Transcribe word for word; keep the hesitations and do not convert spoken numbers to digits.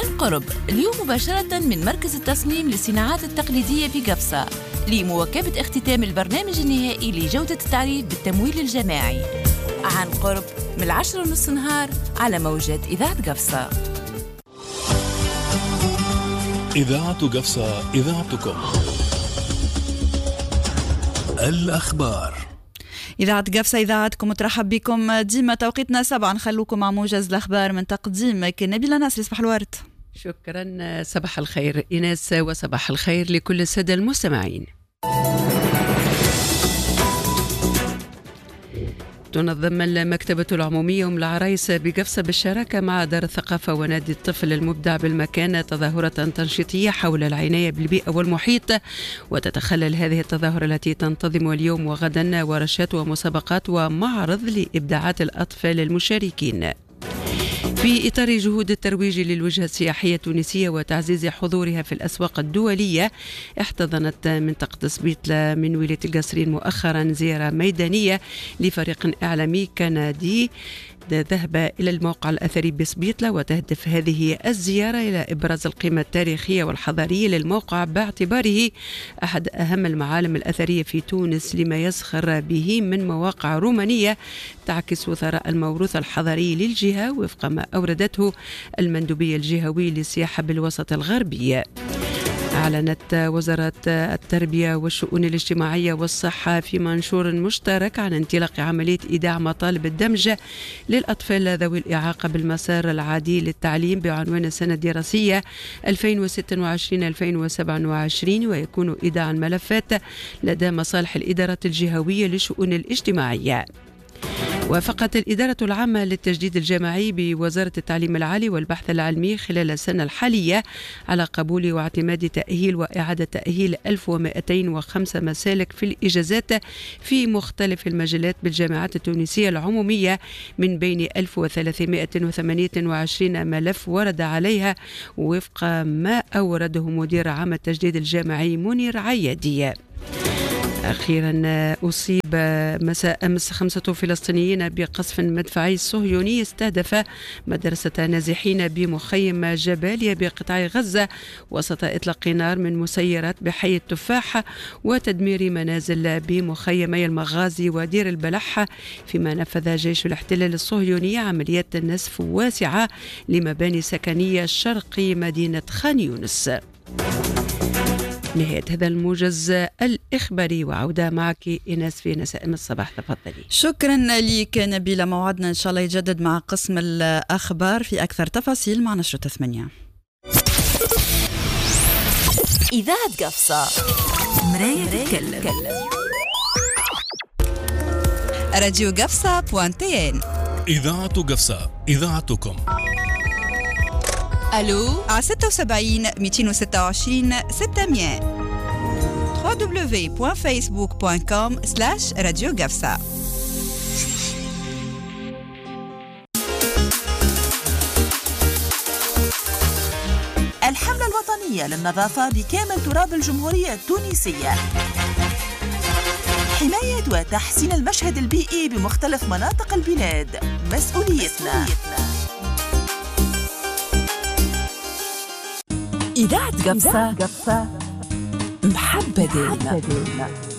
عن قرب اليوم مباشرة من مركز التصميم للصناعات التقليدية بقفصة لمواكبة اختتام البرنامج النهائي لجودة التعريف بالتمويل الجماعي. عن قرب من العشرة ونص نهار على موجة إذاعة قفصة. إذاعة قفصة، إذاعتكم. الأخبار. إذاعة قفصة إذاعتكم، ترحب بكم ديما توقيتنا سبعة. نخلوكم مع موجز الأخبار من تقديم نبيلة ناصر. صباح الورد. شكرا، صباح الخير إيناس، وصباح الخير لكل السادة المستمعين. تنظم المكتبة العمومية أم العرايس بقفصة بالشراكة مع دار الثقافة ونادي الطفل المبدع بالمكان تظاهرة تنشيطية حول العناية بالبيئة والمحيط، وتتخلل هذه التظاهرة التي تنتظم اليوم وغدا ورشات ومسابقات ومعرض لإبداعات الأطفال المشاركين. في إطار جهود الترويج للوجهة السياحية التونسية وتعزيز حضورها في الأسواق الدولية، احتضنت منطقة سبيطلة من ولاية القصرين مؤخرا زيارة ميدانية لفريق إعلامي كندي ذهب إلى الموقع الأثري بسبيطلة، وتهدف هذه الزيارة إلى إبراز القيمة التاريخية والحضارية للموقع باعتباره أحد أهم المعالم الأثرية في تونس، لما يزخر به من مواقع رومانية تعكس ثراء الموروث الحضاري للجهة وفق ما أوردته المندوبية الجهوية للسياحة بالوسط الغربي. أعلنت وزارة التربية والشؤون الاجتماعية والصحة في منشور مشترك عن انطلاق عملية إيداع مطالب الدمج للأطفال ذوي الإعاقة بالمسار العادي للتعليم بعنوان السنة الدراسية ألفين وستة وعشرين ألفين وسبعة وعشرين، ويكون إيداع الملفات لدى مصالح الإدارات الجهوية للشؤون الاجتماعية. وافقت الإدارة العامة للتجديد الجامعي بوزارة التعليم العالي والبحث العلمي خلال السنة الحالية على قبول واعتماد تأهيل وإعادة تأهيل ألف ومئتين وخمسة مسالك في الإجازات في مختلف المجالات بالجامعات التونسية العمومية، من بين ألف وثلاثمئة وثمانية وعشرين ملف ورد عليها وفق ما أورده مدير عام التجديد الجامعي منير عيادي. أخيرا، أصيب مساء أمس خمسة فلسطينيين بقصف مدفعي صهيوني استهدف مدرسة نازحين بمخيم جباليا بقطاع غزة وسط إطلاق نار من مسيرات بحي التفاح وتدمير منازل بمخيمي المغازي ودير البلح، فيما نفذ جيش الاحتلال الصهيوني عمليات نسف واسعة لمباني سكنية شرقي مدينة خان يونس. نهاية هذا الموجز الإخباري، وعودة معك إيناس في نسائم الصباح. تفضلي. شكرا لك نبيلة. موعدنا إن شاء الله يجدد مع قسم الأخبار في أكثر تفاصيل مع نشرة ثمانية. إذاعة قفصة، مراية تتكلم. راديو قفصة بوانتين. إذاعة قفصة، إذاعتكم. ألو على ستة وسبعين مئتين وستة وعشرين ستمئة دبليو دبليو دبليو دوت فيسبوك دوت كوم سلاش راديو قفصة. الحملة الوطنية للنظافة بكامل تراب الجمهورية التونسية، حماية وتحسين المشهد البيئي بمختلف مناطق البلاد، مسؤوليتنا. إذاعة قفصة محبة دينا.